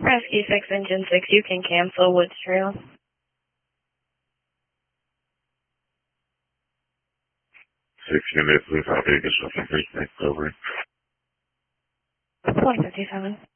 Rescue 6, Engine 6, you can cancel Woods Trail. 6 units, please, how big is something? Over. 157.